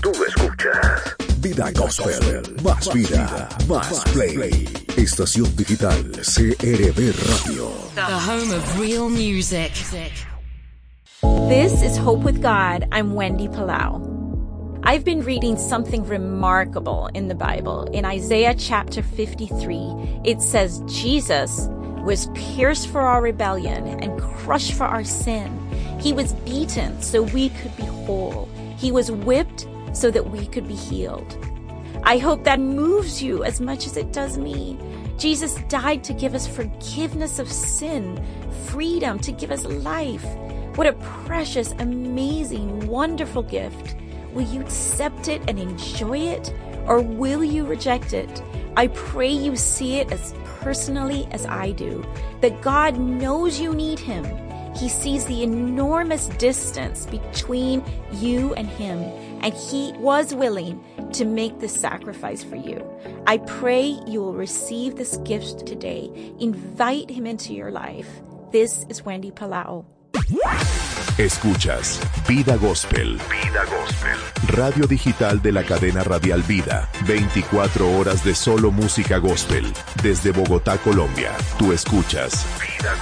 Tú escuchas Vida Gospel, más vida, más play. Estación digital CRB Radio. The home of real music. This is Hope with God. I'm Wendy Palau. I've been reading something remarkable in the Bible. In Isaiah chapter 53, it says, Jesus was pierced for our rebellion and crushed for our sin. He was beaten so we could be whole. He was whipped so that we could be healed. I hope that moves you as much as it does me. Jesus died to give us forgiveness of sin, freedom, to give us life. What a precious, amazing, wonderful gift. Will you accept it and enjoy it, or will you reject it? I pray you see it as personally as I do, that God knows you need Him. He sees the enormous distance between you and Him, and He was willing to make this sacrifice for you. I pray you will receive this gift today. Invite Him into your life. This is Wendy Palau. Escuchas Vida Gospel. Vida Gospel. Radio digital de la cadena radial Vida. 24 horas de solo música gospel. Desde Bogotá, Colombia. Tú escuchas Vida